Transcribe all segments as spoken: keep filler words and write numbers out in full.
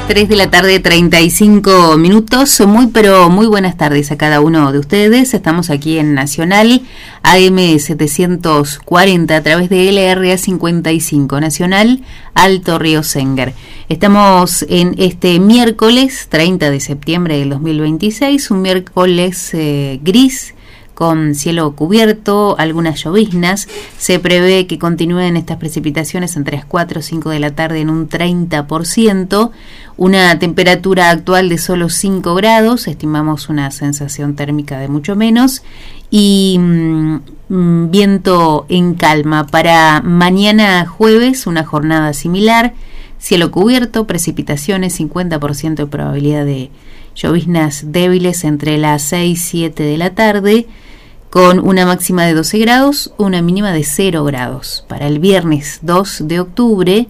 tres de la tarde, treinta y cinco minutos. Muy, pero muy buenas tardes a cada uno de ustedes. Estamos aquí en Nacional A M setecientos cuarenta a través de L R A cincuenta y cinco, Nacional Alto Río Senguer. Estamos en este miércoles treinta de septiembre del dos mil veintiséis, un miércoles eh, gris, con cielo cubierto, algunas lloviznas. Se prevé que continúen estas precipitaciones entre las cuatro o cinco de la tarde en un treinta por ciento, una temperatura actual de solo cinco grados, estimamos una sensación térmica de mucho menos, y mmm, viento en calma. Para mañana jueves, una jornada similar, cielo cubierto, precipitaciones, cincuenta por ciento de probabilidad de lloviznas débiles entre las seis y siete de la tarde, con una máxima de doce grados, una mínima de cero grados. Para el viernes dos de octubre,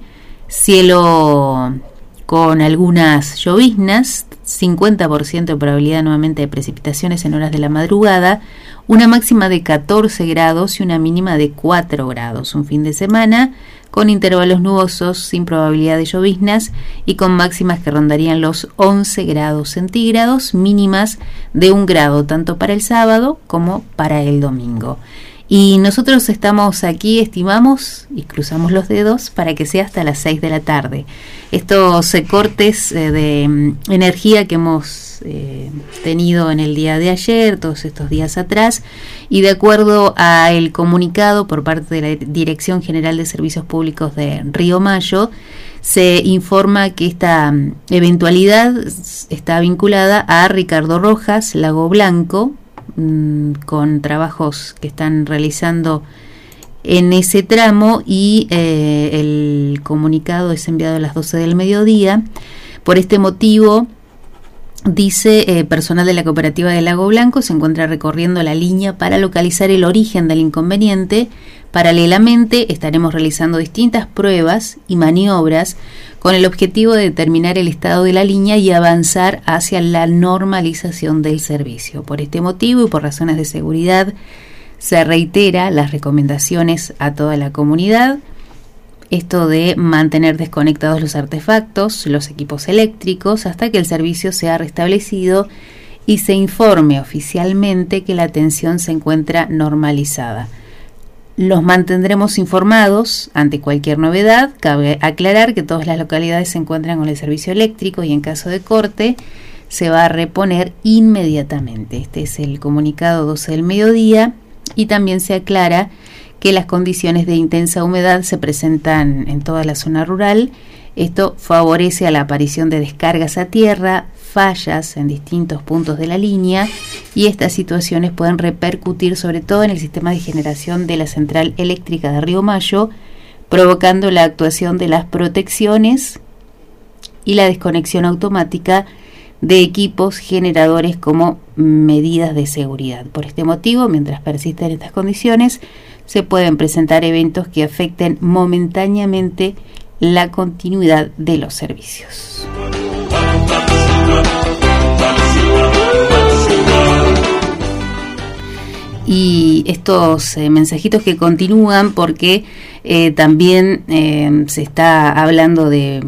cielo con algunas lloviznas, cincuenta por ciento de probabilidad nuevamente de precipitaciones en horas de la madrugada, una máxima de catorce grados y una mínima de cuatro grados. Un fin de semana con intervalos nubosos, sin probabilidad de lloviznas y con máximas que rondarían los once grados centígrados, mínimas de un grado tanto para el sábado como para el domingo. Y nosotros estamos aquí, estimamos y cruzamos los dedos para que sea hasta las seis de la tarde. Estos eh, cortes eh, de mm, energía que hemos eh, tenido en el día de ayer, todos estos días atrás, y de acuerdo al comunicado por parte de la Dirección General de Servicios Públicos de Río Mayo, se informa que esta mm, eventualidad está vinculada a Ricardo Rojas, Lago Blanco, con trabajos que están realizando en ese tramo, y eh, el comunicado es enviado a las doce del mediodía. Por este motivo, dice, eh, personal de la cooperativa de Lago Blanco se encuentra recorriendo la línea para localizar el origen del inconveniente. Paralelamente, estaremos realizando distintas pruebas y maniobras con el objetivo de determinar el estado de la línea y avanzar hacia la normalización del servicio. Por este motivo y por razones de seguridad, se reitera las recomendaciones a toda la comunidad, esto de mantener desconectados los artefactos, los equipos eléctricos, hasta que el servicio sea restablecido y se informe oficialmente que la atención se encuentra normalizada. Los mantendremos informados ante cualquier novedad. Cabe aclarar que todas las localidades se encuentran con el servicio eléctrico y en caso de corte se va a reponer inmediatamente. Este es el comunicado doce del mediodía, y también se aclara que las condiciones de intensa humedad se presentan en toda la zona rural. Esto favorece a la aparición de descargas a tierra, fallas en distintos puntos de la línea, y estas situaciones pueden repercutir sobre todo en el sistema de generación de la central eléctrica de Río Mayo, provocando la actuación de las protecciones y la desconexión automática de equipos generadores como medidas de seguridad. Por este motivo, mientras persisten estas condiciones, se pueden presentar eventos que afecten momentáneamente la continuidad de los servicios. Y estos eh, mensajitos que continúan, porque eh, también eh, se está hablando de